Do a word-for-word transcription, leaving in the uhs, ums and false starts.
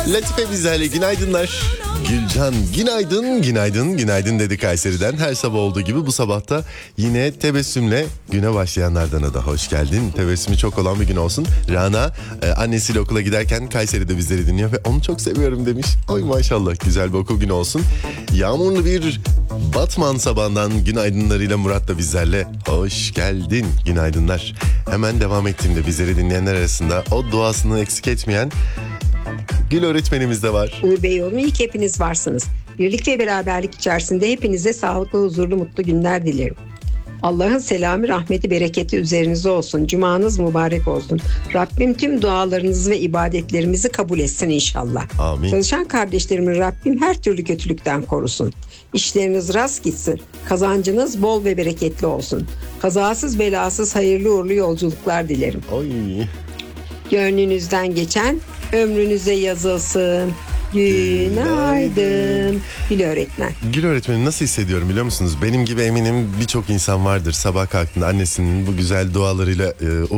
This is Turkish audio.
Latife bizlerle, günaydınlar. Gülcan günaydın, günaydın, günaydın dedi Kayseri'den. Her sabah olduğu gibi bu sabahta yine tebessümle güne başlayanlardan da hoş geldin. Tebessümü çok olan bir gün olsun. Rana e, annesiyle okula giderken Kayseri'de bizleri dinliyor ve onu çok seviyorum demiş. Oy maşallah, güzel bir okul günü olsun. Yağmurlu bir Batman sabahından günaydınlarıyla Murat da bizlerle hoş geldin, günaydınlar. Hemen devam ettiğimde bizleri dinleyenler arasında o duasını eksik etmeyen Gül öğretmenimiz de var. Uğur Bey yolunu ilk hepiniz varsınız. Birlik ve beraberlik içerisinde hepinize sağlıklı, huzurlu, mutlu günler dilerim. Allah'ın selamı, rahmeti, bereketi üzerinize olsun. Cumanız mübarek olsun. Rabbim tüm dualarınızı ve ibadetlerimizi kabul etsin inşallah. Amin. Çalışan kardeşlerimi Rabbim her türlü kötülükten korusun. İşleriniz rast gitsin. Kazancınız bol ve bereketli olsun. Kazasız belasız hayırlı uğurlu yolculuklar dilerim. Oy. Gönlünüzden geçen ömrünüze yazılsın. Günaydın. Gül öğretmen. Gül öğretmeni nasıl hissediyorum biliyor musunuz? Benim gibi eminim birçok insan vardır sabah kalktığında annesinin bu güzel dualarıyla e,